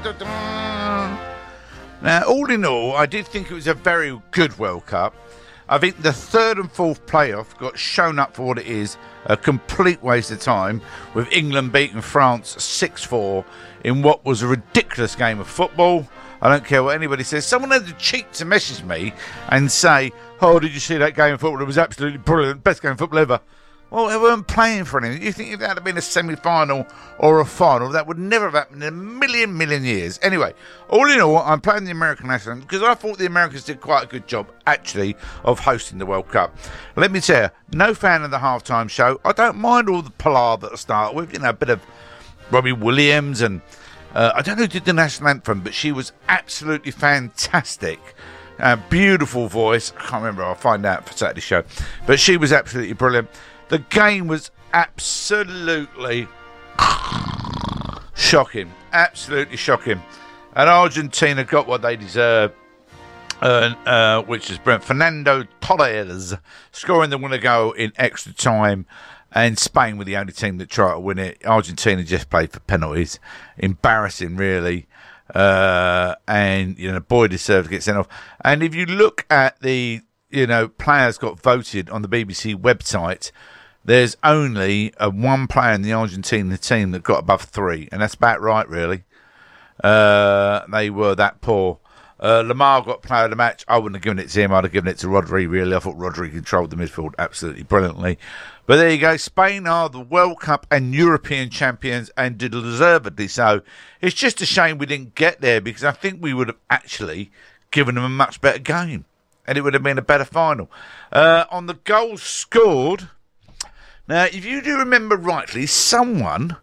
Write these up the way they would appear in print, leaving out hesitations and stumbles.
Now, all in all, I did think it was a very good World Cup. I think the third and fourth playoff got shown up for what it is, a complete waste of time, with England beating France 6-4 in what was a ridiculous game of football. I don't care what anybody says. Someone had the cheek to message me and say, oh, did you see that game of football? It was absolutely brilliant, best game of football ever. Well, they weren't playing for anything. You think if that had been a semi-final or a final, that would never have happened in a million years. Anyway, all in all, I'm playing the American national anthem because I thought the Americans did quite a good job, actually, of hosting the World Cup. Let me tell you, no fan of the halftime show. I don't mind all the palaver to start with. You know, a bit of Robbie Williams and I don't know who did the national anthem, but she was absolutely fantastic. Beautiful voice. I can't remember. I'll find out for Saturday's show. But she was absolutely brilliant. The game was absolutely shocking. Absolutely shocking. And Argentina got what they deserved, which is brilliant. Fernando Torres scoring the winner goal in extra time. And Spain were the only team that tried to win it. Argentina just played for penalties. Embarrassing, really. And, you know, boy deserved to get sent off. And if you look at the, you know, players got voted on the BBC website, there's only one player in the Argentina team that got above 3. And that's about right, really. They were that poor. Lamar got player of the match. I wouldn't have given it to him. I'd have given it to Rodri, really. I thought Rodri controlled the midfield absolutely brilliantly. But there you go. Spain are the World Cup and European champions, and deservedly so. It's just a shame we didn't get there, because I think we would have actually given them a much better game, and it would have been a better final. On the goals scored, now, if you do remember rightly, someone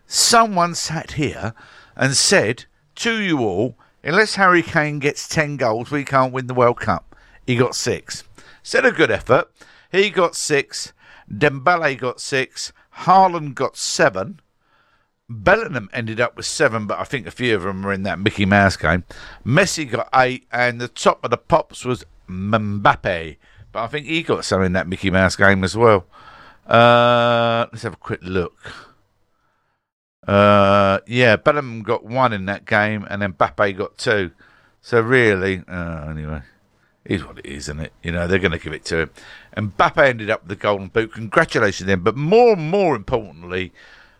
sat here and said to you all, unless Harry Kane gets 10 goals, we can't win the World Cup. He got 6. Said a good effort. He got 6. Dembele got 6. Haaland got 7. Bellingham ended up with 7, but I think a few of them were in that Mickey Mouse game. Messi got 8, and the top of the pops was Mbappe. But I think he got some in that Mickey Mouse game as well. Let's have a quick look. Yeah, Bellingham got 1 in that game, and then Mbappe got 2. So really, anyway, is what it is, isn't it? You know, they're going to give it to him. And Mbappe ended up with the Golden Boot. Congratulations to him. But more importantly,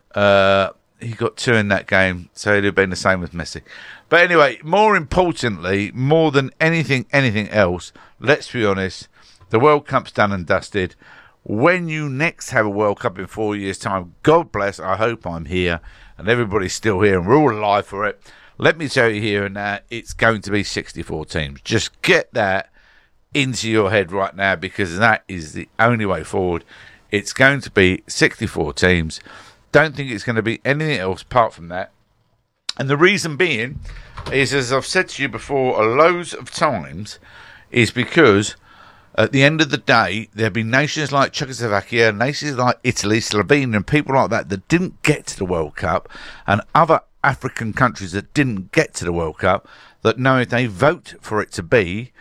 he got 2 in that game, so it'd have been the same with Messi. But anyway, more importantly, more than anything else, let's be honest, the World Cup's done and dusted. When you next have a World Cup in 4 years' time, God bless, I hope I'm here and everybody's still here and we're all alive for it. Let me tell you here and now, it's going to be 64 teams. Just get that into your head right now, because that is the only way forward. It's going to be 64 teams. Don't think it's going to be anything else apart from that. And the reason being is, as I've said to you before loads of times, is because at the end of the day, there'll be nations like Czechoslovakia, nations like Italy, Slovenia, and people like that that didn't get to the World Cup, and other African countries that didn't get to the World Cup, that know if they vote for it to be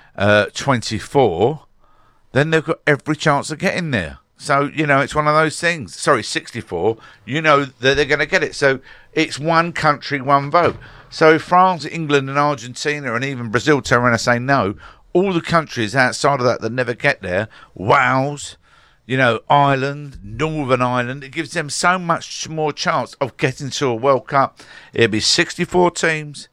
24, then they've got every chance of getting there. So, you know, it's one of those things. Sorry, 64. You know that they're going to get it. So it's one country, one vote. So if France, England and Argentina and even Brazil turn around and say no, all the countries outside of that never get there, Wales, you know, Ireland, Northern Ireland, it gives them so much more chance of getting to a World Cup. It'll be 64 teams,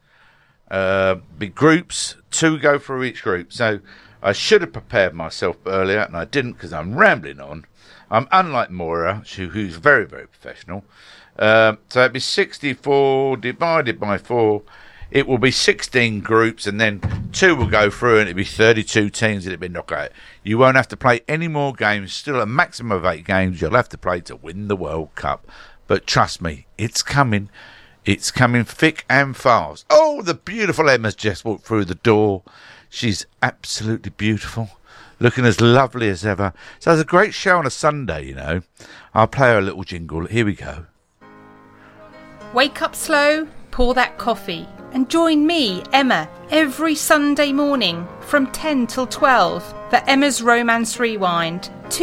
big groups, 2 go through each group. So I should have prepared myself earlier, and I didn't, because I'm rambling on. I'm unlike Moira, who's very, very professional. So it'd be 64 divided by 4. It will be 16 groups, and then 2 will go through, and it'll be 32 teams, and it'll be knockout. You won't have to play any more games. Still a maximum of 8 games you'll have to play to win the World Cup. But trust me, it's coming. It's coming thick and fast. Oh, the beautiful Emma's just walked through the door. She's absolutely beautiful, looking as lovely as ever. So it's a great show on a Sunday, you know. I'll play her a little jingle. Here we go. Wake up slow, pour that coffee, and join me, Emma, every Sunday morning from 10 till 12 for Emma's Romance Rewind.